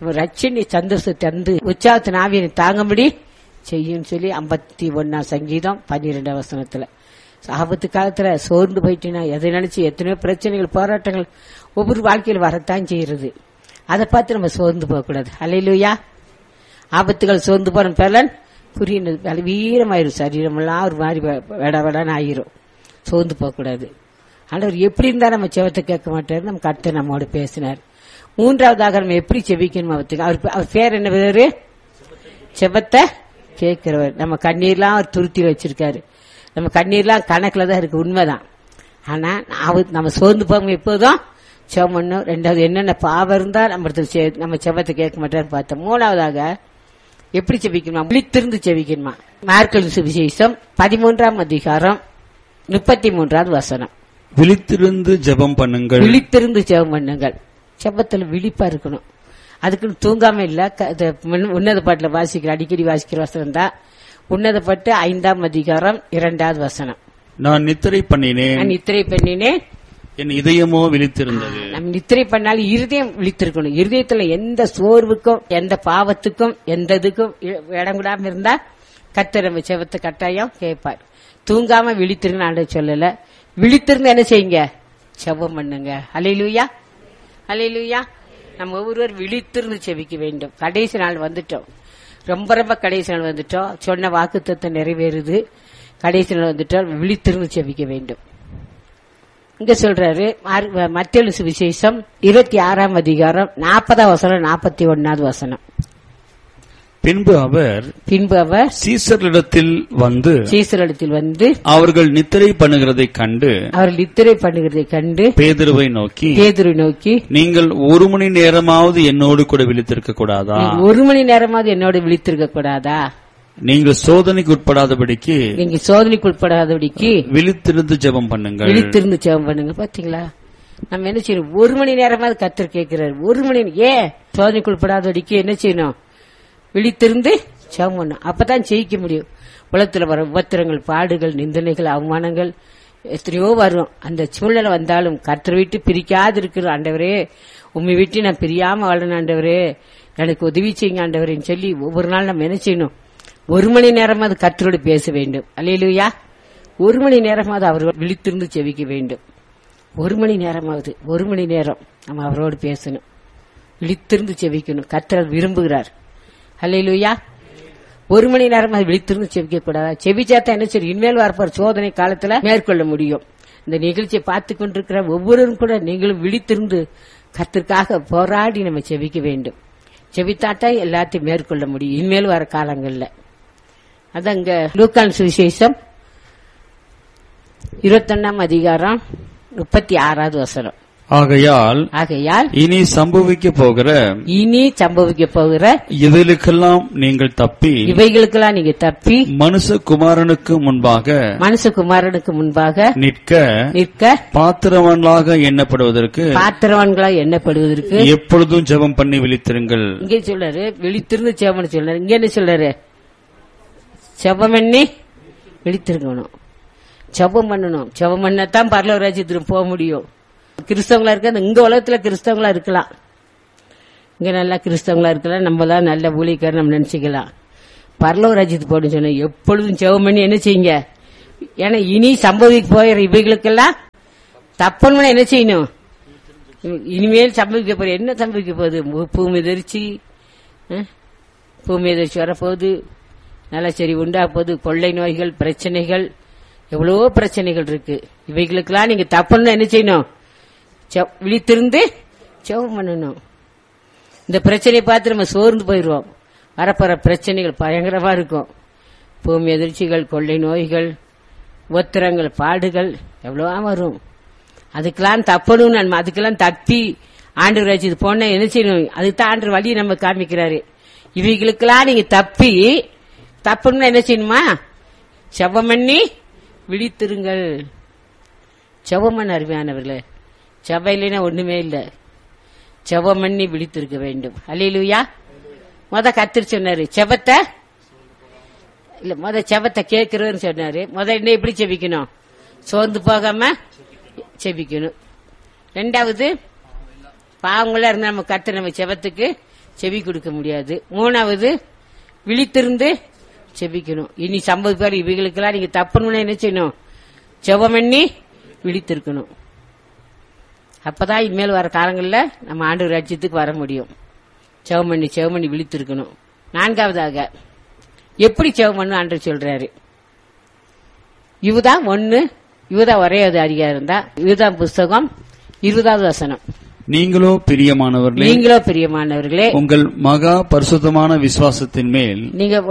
நம்ம ரட்சணி சந்தோஷத்தை தந்து உற்சாகத்தின் ஆவியை தாங்கும்படி செய்யும் சொல்லி 51 சங்கீதம் 12 வசனத்துல. ஆபத்து காலத்துல சோர்ந்து போயிட்டுனா எதை நினைச்சு எத்தனையோ பிரச்சனைகள் போராட்டங்கள் ஒவ்வொரு வாழ்க்கையில் வரத்தான் செய்யறது. அதை பார்த்து நம்ம சோர்ந்து போக கூடாது. அல்லேலூயா. ஆபத்துகள் சோர்ந்து போன பலன் புரியுது, வீரமாயிரும், சரீரமெல்லாம் ஒரு மாதிரி வெடவெடான்னு ஆயிரும். சோர்ந்து போக கூடாது. ஆண்டவர் எப்படி இருந்தா நம்ம செவத்தை கேட்க மாட்டாரு. நம்ம கர்த்தர் நம்மோடு பேசினார். மூன்றாவதாக நம்ம எப்படி செபிக்கணும் அவத்துக்கு. அவர் பேர் என்ன பேரு? செபத்தை கேட்கிறவர். நம்ம கண்ணீர்லாம் அவர் துருத்தி வச்சிருக்காரு. நம்ம கண்ணீர்லாம் கணக்குல தான் இருக்கு, உண்மைதான். ஆனா நம்ம சோர்ந்து போங்க எப்போதும் செபம் பண்ணும். ரெண்டாவது என்னென்ன பாவம் இருந்தா நம்ம செபத்தை கேட்க மாட்டாருன்னு பார்த்தோம். மூணாவதாக எப்படி செபிக்கணுமா? விழித்திருந்து செபிக்கணுமா? மார்க்கு சுவிசேஷம் 13ஆம் அதிகாரம் 33வது வசனம். விழித்திருந்து ஜெபம் பண்ணுங்கள். விழித்திருந்து ஜெபம் பண்ணுங்கள். செபத்துல விழிப்பா இருக்கணும். அதுக்குன்னு தூங்காம இல்ல. உன்னத பாட்டுல வாசிக்கிற அடிக்கடி வாசிக்கிற வசனம் தான் உன்னத பாட்டு 5ஆம் அதிகாரம் 2வது வசனம். நான் நித்திரை பண்ணினேன் என் இதயமோ விழித்திருந்தது. நம்ம நித்திரை பண்ணாலும் இருதயம் விழித்திருக்கணும். இருதயத்துல எந்த சோர்வுக்கும் எந்த பாவத்துக்கும் எந்த இதுக்கும் இடம் கூடாம இருந்தா கர்த்தர் நம்ம செபத்தை கட்டாயம் கேட்பார். தூங்காம விழித்திருங்க ஆண்டவர் சொல்லல. விழித்திருந்து என்ன செய்யுங்க? செபம் பண்ணுங்க. அல்லேலூயா, அல்லேலூயா. நம்ம ஒவ்வொருவர் விழித்திருந்து செபிக்க வேண்டும். கடைசி நாள் வந்துட்டோம், ரொம்ப ரொம்ப கடைசி நாள் வந்துட்டோம். சொன்ன வாக்குத்தத்தம் நிறைவேறுது. கடைசி நாள் வந்துட்டோம், விழித்திருந்து செபிக்க வேண்டும். இங்க சொல்றாரு மத்தேயு சுவிசேஷம் 26ஆம் அதிகாரம் 40ஆம் வசனம் 41வது வசனம். பின்பு அவர் சீசரிடத்தில் வந்து அவர்கள் நித்திரை பண்ணுகிறதை கண்டு பேதுருவை நோக்கி நீங்கள் 1 மணி நேரமாவது என்னோடு கூட விழித்திருக்க கூடாதா? 1 மணி நேரமாவது என்னோடு விழித்திருக்க கூடாதா? நீங்கள் சோதனைக்கு உட்படாதபடிக்கு விழித்திருந்து ஜெபம் பண்ணுங்க. பாத்தீங்களா, நம்ம என்ன செய்யணும்? 1 மணி நேரமாவது கர்த்தர் கேட்கிறார். 1 மணி ஏன் சோதனைக்கு உட்படாதபடிக்கு என்ன செய்யணும்? விழித்திருந்து ஜெபம் பண்ணணும். அப்பதான் ஜெயிக்க முடியும். உலகத்துல வர உபத்திரங்கள், பாடுகள், நிந்தனைகள், அவமானங்கள் எத்தனையோ வரும். அந்த சூழ்நிலை வந்தாலும் கர்த்தரை விட்டு பிரிக்காது இருக்கிற ஆண்டவரே, உண்மை விட்டு நான் பிரியாம வாழணும் ஆண்டவரே, எனக்கு உதவி செய்யுங்க ஆண்டவரேன்னு சொல்லி ஒவ்வொரு நாள் நம்ம என்ன செய்யணும்? 1 மணி நேரமாவது கர்த்தரோடு பேச வேண்டும். அல்லேலூயா. 1 மணி நேரமாவது அவரோடு விழித்திருந்து செபிக்க வேண்டும். 1 மணி நேரமாவது 1 மணி நேரம் நம்ம அவரோடு பேசணும், விழித்திருந்து செபிக்கணும். கர்த்தர் விரும்புகிறார். அல்லேலூயா. 1 மணி நேரமாவது விழித்திருந்து செபிக்க கூடாதா? செபிச்சாத்தான் என்ன செய்யும்? இனிமேல் வரப்போற சோதனை காலத்துல மேற்கொள்ள முடியும். இந்த நிகழ்ச்சியை பார்த்து கொண்டிருக்கிற ஒவ்வொருவரும் கூட நீங்களும் விழித்திருந்து கர்த்தருக்காக போராடி நம்ம செபிக்க வேண்டும். செபித்தாட்டா எல்லாத்தையும் மேற்கொள்ள முடியும் இனிமேல் வர காலங்கள்ல. அதங்க லூக்கான் சுவிசேஷம் 21ஆம் அதிகாரம் 36வது வசனம். ஆகையால் இனி சம்பவிக்க போகிற இவைகளுக்கெல்லாம் நீங்கள் தப்பி மனுஷகுமாரனுக்கு முன்பாக நிற்க பாத்திரவான்களாக எண்ணப்படுவதற்கு எப்பொழுதும் ஜெபம் பண்ணி விழித்திருங்கள். இங்கே சொல்றாரு விழித்திருந்து ஜெபம் சொல்றாரு. இங்க என்ன சொல்றாரு? ஜெபம் பண்ணி விழித்திருக்கணும், ஜெபம் பண்ணணும். ஜெபம் பண்ணத்தான் பரலோக ராஜ்யத்துக்கு போக முடியும். கிறிஸ்தவங்களா இருக்க இங்க உலகத்துல கிறிஸ்தவங்களா இருக்கலாம், இங்க நல்லா கிறிஸ்தவங்களா இருக்கலாம், நம்ம தான் நல்ல ஊழியக்காரர் நம்ம நினைச்சுக்கலாம். பரலோக ராஜ்யத்துக்கு போகணும்னு சொன்ன எப்பொழுதும் ஜெபம் பண்ணி என்ன செய்யுங்க? ஏன்னா இனி சம்பவிக்க போகிற இவைகளுக்கெல்லாம் தப்பன்னு என்ன செய்யணும்? இனிமேல் சம்பவிக்க போற என்ன சம்பவிக்க போகுது? பூமி எதிர்ச்சி வரப்போகுது, நிலச்சரி உண்டா போகுது, கொள்ளை நோய்கள், பிரச்சனைகள், எவ்வளவோ பிரச்சனைகள் இருக்கு. இவைகளுக்கெல்லாம் நீங்க தப்புன்னு என்ன செய்யணும்? விழித்திருந்து ஜெபம் பண்ணணும். இந்த பிரச்சனையை பார்த்து நம்ம சோர்ந்து போயிடுவோம். வரப்போற பிரச்சனைகள் பயங்கரமா இருக்கும். பூமி எதிர்ச்சிகள், கொள்ளை நோய்கள், உபத்திரங்கள், பாடுகள் எவ்வளவா வரும். அதுக்கெல்லாம் தப்பணும். அதுக்கெல்லாம் தப்பி ஆண்டவர் ராஜ்யத்துக்கு போன என்ன செய்யணும்? அதுதான் ஆண்டவர் வழி நம்ம காமிக்கிறாரு. இவைகளுக்கெல்லாம் நீங்க தப்பணும்னா என்ன செய்யணுமா? ஜெபம் பண்ணி விழித்திருங்கள். ஜெபம் பண்ண அருமையானவர்களே, ஜெபம் இல்லைன்னா ஒண்ணுமே இல்ல. ஜெபம் பண்ணி விழித்திருக்க வேண்டும். அல்லேலூயா. கர்த்தர் சொன்னாரு ஜெபத்தை இல்ல, ஜெபத்தை கேட்கிறவர்னு சொன்னாரு. என்ன எப்படி செபிக்கணும்? சோர்ந்து போகாம செபிக்கணும். ரெண்டாவது பாவங்களா இருந்தா நம்ம கர்த்தர் நம்ம ஜெபத்துக்கு செவி கொடுக்க முடியாது. 3வது விழித்திருந்து செபிக்கணும். இனி 50 பேர் இவைகளுக்கெல்லாம் நீங்க தப்புன்னு என்ன செய்யணும்? ஜெபம் பண்ணி விழித்திருக்கணும். அப்பதான் இனிமேல் வர காலங்கள்ல நம்ம ஆண்டவர் ராஜ்யத்துக்கு வர முடியும். ஜெபம் பண்ணி விழித்திருக்கணும். 4வதாக எப்படி ஜெபம் பண்ணு ஆண்டவர் சொல்றாரு. யூதா 1 யூதா ஒரே அதிகாரம் தான். யூதா புஸ்தகம் 20வது வசனம். நீங்களோ பிரியமானவர்களே உங்கள் மகா பரிசுத்தமான விசுவாசத்தின் மேல்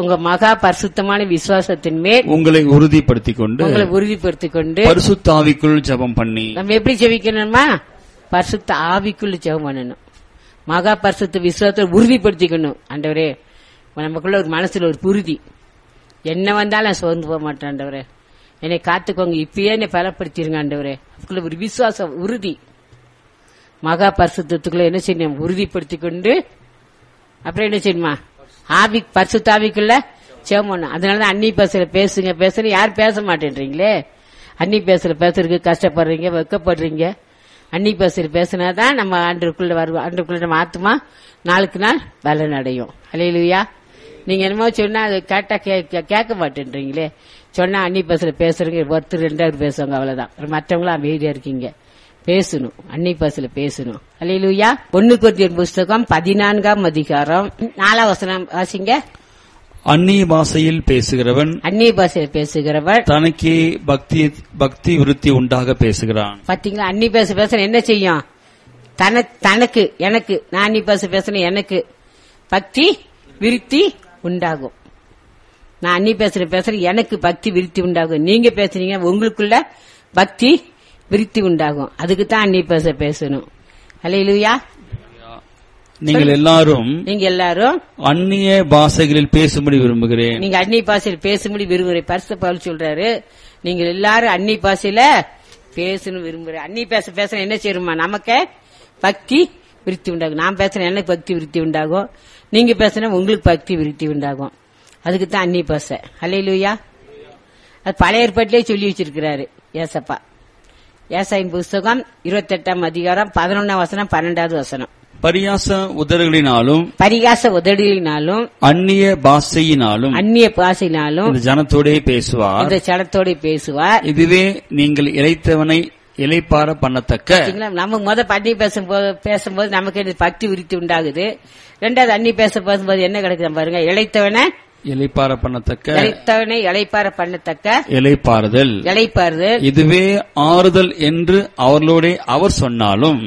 உங்களை உறுதிப்படுத்திக் கொண்டு பரிசுத்த ஆவிக்குள் ஜெபம் பண்ணி. நம்ம எப்படி ஜெபிக்கணுமா? பரிசுத்த ஆவிக்குள் ஜெபம் பண்ணணும். மகா பரிசுத்த விசுவாசத்தை உறுதிப்படுத்திக்கணும். ஆண்டவரே, நமக்குள்ள ஒரு மனசுல ஒரு உறுதி, என்ன வந்தாலும் நான் சோர்ந்து போக மாட்டேன் ஆண்டவரே, என்னை காத்துக்கோங்க, இப்பயே என்னை பலப்படுத்திருங்க ஆண்டவரே. அதுக்குள்ள ஒரு விசுவாசம் உறுதி, மகா பரிசுத்தத்துக்குள்ள என்ன செய்யணும்? உறுதிப்படுத்திக் கொண்டு அப்புறம் என்ன செய்யணுமா? பரிசுத்த ஆவிக்குள்ள ஜெபம் பண்ணணும். அதனாலதான் அன்னி பேசல பேசுங்க யார் பேச மாட்டேன்றீங்களே? அன்னி பேசுறதுக்கு கஷ்டப்படுறீங்க, வெக்கப்படுறீங்க. அன்னி பேசினாதான் நம்ம ஆண்டுக்குள்ள வருவோம். ஆண்டுக்குள்ள நம்ம ஆத்மா நாளுக்கு நாள் பலன் அடையும். அல்லேலூயா. நீங்க என்னமோ சொன்னா அது கேட்டா கேட்க மாட்டேன்றீங்களே. சொன்னா அன்னி பேசுறீங்க, ஒருத்தர் 2 பேசுவாங்க, அவ்வளவுதான். மற்றவங்களும் அமைதியா இருக்கீங்க. பேசணும், அன்னி பேசணும். அல்லேலூயா. 1 கொரிந்தியர் புஸ்தகம் 14ஆம் அதிகாரம் 4ஆம் வசனம் வாசிங்க. அந்நிய பாஷையில் பேசுகிறவன் தனக்கே பக்தி விருத்தி உண்டாக பேசுகிறான். பாத்தீங்களா? அன்னி பேச என்ன செய்யும்? தனக்கு எனக்கு நான் அன்னி பேசணும், எனக்கு பக்தி விருத்தி உண்டாகும். நான் அன்னி பேசுறேன், எனக்கு பக்தி விருத்தி உண்டாகும். நீங்க பேசுறீங்க, உங்களுக்குள்ள பக்தி விருத்தி உண்டாகும். அதுக்கு தான் அன்னி பேசணும். அல்லேலூயா. நீங்கள் எல்லாரும் அந்நிய பாஷைகளில் பேசும்படி விரும்புகிறேன். நீங்க அந்நிய பாஷையில் பேசும்படி விரும்புகிறேன். பரிசுத்த பவுல் சொல்றாரு, நீங்கள் எல்லாரும் அந்நிய பாஷையில பேசணும் விரும்புகிறேன். அந்நிய பேச என்ன செய்யுமா? நமக்கு பக்தி விருத்தி உண்டாகும். நான் பேசுறேன், எனக்கு பக்தி விருத்தி உண்டாகும். நீங்க பேசுனா உங்களுக்கு பக்தி விருத்தி உண்டாகும். அதுக்கு தான் அந்நிய பாஷை. அல்லேலூயா. அது பழைய ஏற்பாட்டிலே சொல்லி வச்சிருக்கிறாரு ஏசப்பா. ஏசாயின் புஸ்தகம் 28ஆம் அதிகாரம் 11ஆம் வசனம் 12வது வசனம். பரிகாச உதடுகளினாலும் அந்நிய பாஷையினாலும் இந்த ஜனத்தோடே பேசுவார். இதுவே நீங்கள் இளைத்தவனை இளைப்பார பண்ணத்தக்க. நம்ம பண்ணி பேசும்போது நமக்கு பக்தி விருத்தி உண்டாகுது. 2வது அன்னி பேசும்போது என்ன கிடைக்குது பாருங்க, இளைத்தவனை இளைப்பார பண்ணத்தக்க இளைப்பாறுதல். இதுவே ஆறுதல் என்று அவர்களோட அவர் சொன்னாலும்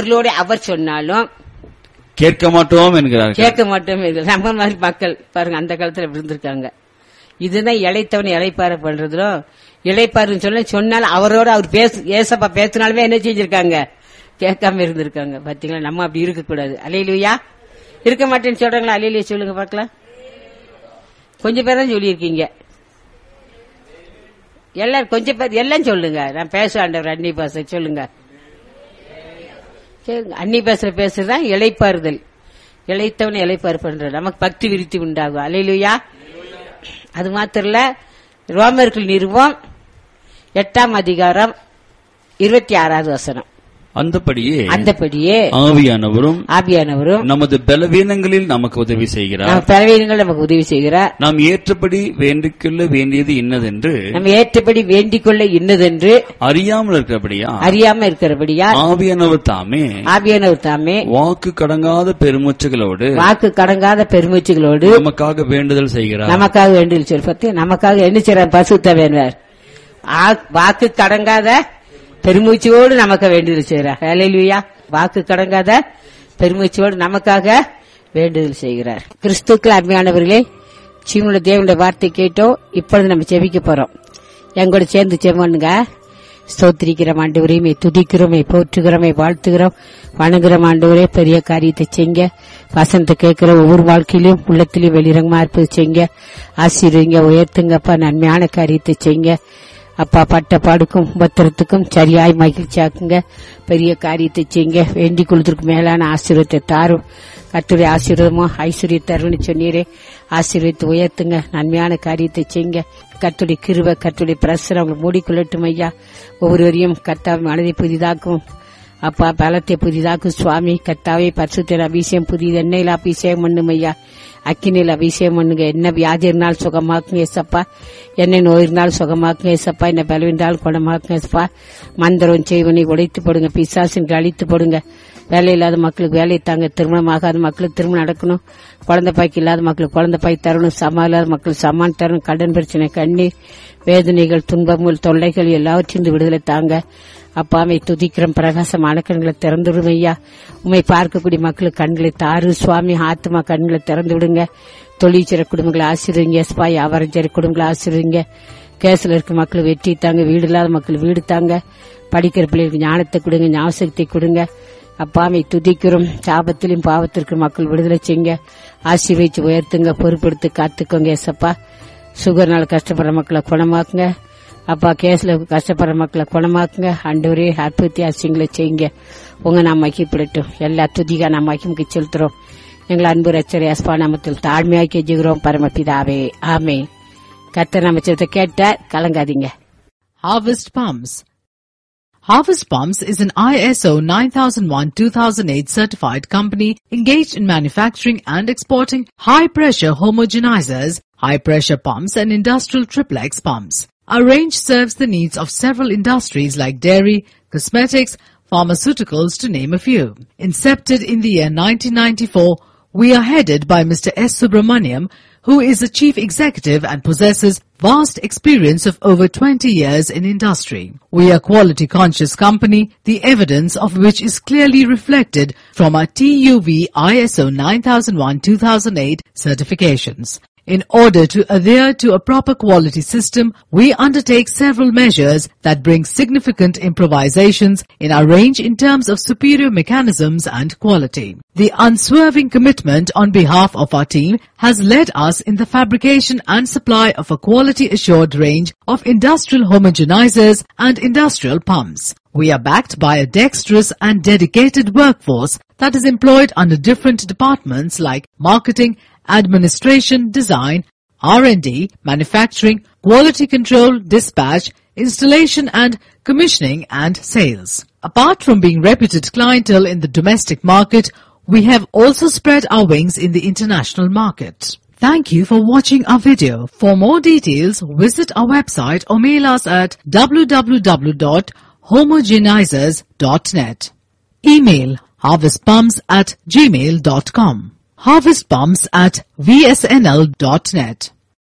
கேட்க மாட்டோம் என்கிறார்கள். நம்ம மாதிரி மக்கள் பாருங்க, அந்த காலத்துல இருந்திருக்காங்க. இதுதான் இளைத்தவனை இளைப்பார பண்றதும். இளைப்பாருன்னு சொன்னாலும் அவரோட அவர் ஏசப்பா பேசினாலுமே என்ன செஞ்சிருக்காங்க? கேட்காம இருந்திருக்காங்க. பாத்தீங்களா? நம்ம அப்படி இருக்க கூடாது. அல்லேலூயா. இருக்க மாட்டேன்னு சொல்றாங்களா? அல்லேலூயா சொல்லுங்க பாக்கலாம். கொஞ்சம் பேர் தான் சொல்லியிருக்கீங்க. எல்லாரும் கொஞ்சம் பேர் எல்லாம் சொல்லுங்க. நான் பேசுவாண்டவர் அன்னி பாச சொல்லுங்க. அன்னி பேசுறதுதான் இளைப்பாறுதல். இளைத்தவனை இளைப்பாறு பண்ற நமக்கு பக்தி விருத்தி உண்டாகும். அல்லேலூயா. அது மாத்திரம் இல்ல, ரோமர்கள் நிறுவம் 8ஆம் அதிகாரம் 26வது வசனம். அந்தபடியே ஆவியானவரும் நமது பலவீனங்களில் நமக்கு உதவி செய்கிறார். நாம் ஏற்றபடி வேண்டிக்கொள்ள வேண்டியது இன்னதென்று அறியாமல் இருக்கிறபடியா ஆவியானவர் தாமே வாக்கு கடங்காத பெருமூச்சுகளோடு நமக்காக வேண்டுதல் செய்கிறார். நமக்காக என்ன செய்யறார்? பரிசுத்த வேண்டார். வாக்கு கடங்காத பெருமூச்சோடு நமக்கு வேண்டுதல் செய்கிறார். ஹல்லேலூயா. வாக்கு கடங்காத பெருமூச்சோடு நமக்காக வேண்டுதல் செய்கிறார். கிறிஸ்துக்கள் அருமையானவர்களே, ஜீவனுள்ள தேவனுடைய வார்த்தை கேட்டோம். இப்பொழுது நம்ம ஜெபிக்க போறோம். எங்கூட சேர்ந்து ஜெபம்ங்க. ஸ்தோத்திரிக்கிறோம் ஆண்டவரே, துதிக்கிறோம், போற்றுகிறோம், வாழ்த்துகிறோம், வணங்குகிறோம் ஆண்டவரே. பெரிய காரியத்தை செய்யுங்க. வசனத்தை கேட்கிற ஒவ்வொரு வாழ்க்கையிலும் உள்ளத்திலும் வெளிரங்கமா இருப்பது செய்யுங்க. ஆசீர்வதிங்க, உயர்த்துங்கப்பா. நன்மையான காரியத்தை செய்யுங்க அப்பா. பட்ட பாடுக்கும் உபத்திரத்துக்கும் சரியாய் மகிழ்ச்சியாக்குங்க. பெரிய காரியத்தை செய்யுங்க. வேண்டிக் கொள்வதற்கு மேலான ஆசீர்வாதத்தை தாரும். கர்த்தருடைய ஆசீர்வாதமோ ஐஸ்வர்ய தருவன்னு சொன்னீரே, ஆசீர்வதித்து உயர்த்துங்க. நன்மையான காரியத்தை செய்யுங்க. கர்த்தருடைய கிருபை, கர்த்தருடைய பிரசனம் அவங்களை மூடிக்கொள்ளட்டும் ஐயா. ஒவ்வொருவரையும் கர்த்தாவின் மனதை புதிதாக்கும். அப்பா பலத்தை புதிதாக்கு சுவாமி. கர்த்தாவே பரிசுத்தர் அபிஷேகம் புதிது எண்ணெயில் அபிஷேகம் பண்ணும் ஐயா. அக்கினியில் அபிஷேகம் பண்ணுங்க. என்ன வியாதி இருந்தாலும் சுகமாக்குங்க ஏசப்பா. என்ன நோய் இருந்தாலும் சுகமாக்குங்க ஏசப்பா. என்ன பலவின்றாலும் குணமாக்குங்க ஏசப்பா. மந்திரம் செய்வனை உடைத்து போடுங்க. பிசாசின் அழித்து போடுங்க. வேலை இல்லாத மக்களுக்கு வேலை தாங்க. திருமணம் ஆகாத மக்களுக்கு திருமணம் நடக்கணும். குழந்தை பாய்க்கு இல்லாத மக்களுக்கு குழந்தை பாய் தரணும். சமா இல்லாத மக்களுக்கு சமான் தரணும். கடன் பிரச்சனை, கண்ணீர், வேதனைகள், துன்பங்கள், தொல்லைகள் எல்லாவற்றிலிருந்து விடுதலை தாங்க. அப்பாவை துதிக்கிறோம். பிரகாசமான கண்களை திறந்துவிடும் ஐயா. உண்மை பார்க்கக்கூடிய மக்களுக்கு கண்களை தாரு சுவாமி. ஆத்மா கண்களை திறந்து விடுங்க. தொழிற்சிற குடும்பங்களை ஆசீர்வதிங்க ஏசப்பா. வியாபாரம் செய்ற குடும்பங்களை ஆசீர்வதிங்க. கேஸ்ல இருக்க மக்கள் வெற்றி தாங்க. வீடு இல்லாத மக்கள் வீடு தாங்க. படிக்கிற பிள்ளைகளுக்கு ஞானத்தை கொடுங்க, ஞாபகத்தை கொடுங்க. அப்பாவை துதிக்கிறோம். சாபத்திலும் பாவத்திற்கு மக்கள் விடுதலை செய்யுங்க. ஆசீர்வதிச்சு உயர்த்துங்க. பொறுப்பெடுத்து காத்துக்கோங்க ஏசப்பா. சுகர்னால கஷ்டப்படுற மக்களை குணமாக்குங்க. அப்பா கேஸ்ல கஷ்டப்படுற மக்களை குணமாக்குங்க. ஆண்டவரே அற்புதத்தை அசியங்களை செய்யுங்க. உங்க நாம் மகிழ்ப்படட்டும். எல்லா துதிகா நாம் மகிமுக்கு செலுத்துறோம். எங்கள் அன்பு ரட்சகரே அஸ்பா நாமத்தில் தாழ்மையாக்கி கெஞ்சுகிறோம் பரமபிதாவே, ஆமென். கர்த்தர் நமச்சத்தை கேட்டார், கலங்காதீங்க. Harvest Palms. Harvest Palms is an ISO 9001-2008 certified company engaged in manufacturing and exporting high-pressure homogenizers, high-pressure pumps and industrial triplex pumps. Our range serves the needs of several industries like dairy, cosmetics, pharmaceuticals to name a few. Incepted in the year 1994, we are headed by Mr. S. Subramaniam, who is the chief executive and possesses vast experience of over 20 years in industry. We are a quality conscious company, the evidence of which is clearly reflected from our TUV ISO 9001-2008 certifications. In order to adhere to a proper quality system, we undertake several measures that bring significant improvisations in our range in terms of superior mechanisms and quality. The unswerving commitment on behalf of our team has led us in the fabrication and supply of a quality assured range of industrial homogenizers and industrial pumps. We are backed by a dexterous and dedicated workforce that is employed under different departments like marketing, administration, design, R&D, manufacturing, quality control, dispatch, installation and commissioning and sales. Apart from being reputed clientele in the domestic market, we have also spread our wings in the international market. Thank you for watching our video. For more details, visit our website or mail us at www.homogenizers.net. Email harvestpumps@gmail.com. harvestpumps@vsnl.net.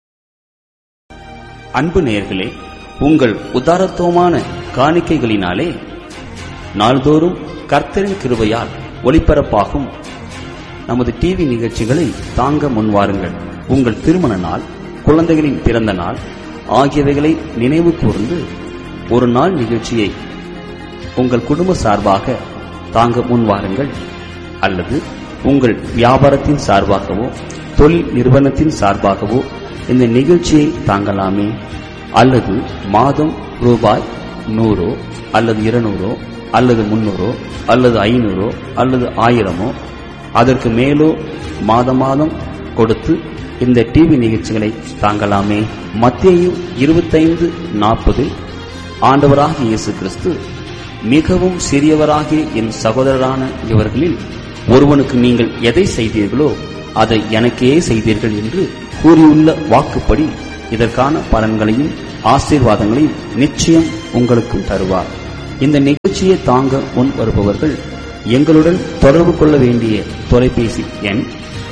அன்பு நேயர்களே, உங்கள் உதாரத்துவமான காணிக்கைகளினாலே நாள்தோறும் கர்த்தரின் கிருபையால் ஒளிபரப்பாகும் நமது TV நிகழ்ச்சிகளை தாங்க முன்வாருங்கள். உங்கள் திருமண நாள், குழந்தைகளின் பிறந்த நாள் ஆகியவைகளை நினைவு கூர்ந்து ஒரு நாள் நிகழ்ச்சியை உங்கள் குடும்ப சார்பாக தாங்க முன்வாருங்கள். அல்லது உங்கள் வியாபாரத்தின் சார்பாகவோ தொழில் நிறுவனத்தின் சார்பாகவோ இந்த நிகழ்ச்சியை தாங்கலாமே. அல்லது மாதம் ரூபாய் 100 அல்லது 200 அல்லது 300 அல்லது 500 அல்லது 1000 அதற்கு மேலோ மாதம் மாதம் கொடுத்து இந்த டிவி நிகழ்ச்சிகளை தாங்கலாமே. மத்தேயு 25:40 ஆண்டவராகிய இயேசு கிறிஸ்து, மிகவும் சிறியவராகிய என் சகோதரரான இவர்களில் ஒருவனுக்கு நீங்கள் எதை செய்தீர்களோ அதை எனக்கே செய்தீர்கள் என்று கூறியுள்ள வாக்குப்படி இதற்கான பலன்களையும் ஆசீர்வாதங்களையும் நிச்சயம் உங்களுக்கும் தருவார். இந்த நிகழ்ச்சியை தாங்க முன் வருபவர்கள் எங்களுடன் தொடர்பு கொள்ள வேண்டிய தொலைபேசி எண்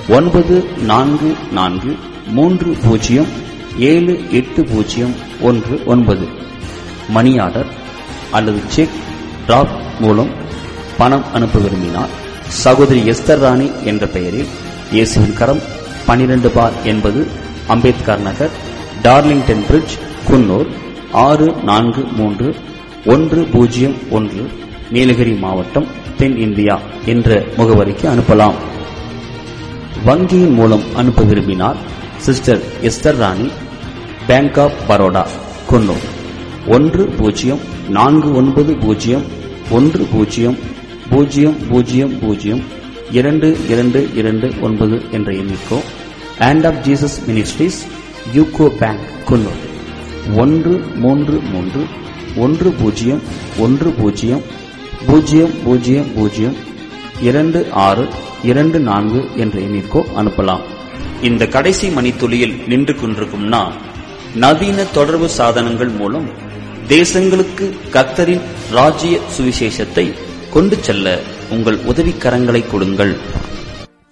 9440780119. மணி ஆர்டர் அல்லது செக் டிராப் மூலம் பணம் அனுப்ப விரும்பினார் சகோதரி எஸ்தர் ராணி என்ற பெயரில் இயேசுவின் கரம் 12/80 அம்பேத்கர் நகர், டார்லிங்டன் பிரிட்ஜ், குன்னூர் 643101, நீலகிரி மாவட்டம், தென் இந்தியா என்ற முகவரிக்கு அனுப்பலாம். வங்கியின் மூலம் அனுப்ப விரும்பினார் சிஸ்டர் எஸ்தர் ராணி, பேங்க் ஆப் பரோடா, குன்னூர் 100400022229 என்ற எண்ணிக்கோ and half Jesus ministries, UCO bank, Coonoor 1331010595 00002624 என்ற எண்ணிற்கோ அனுப்பலாம். இந்த கடைசி மணித்துளியில் நின்று கொண்டிருக்கும் நான், நவீன தொடர்பு சாதனங்கள் மூலம் தேசங்களுக்கு கர்த்தரின் ராஜ்ய சுவிசேஷத்தை கொண்டு செல்ல உங்கள் உதவிக்கரங்களை கொடுங்கள்.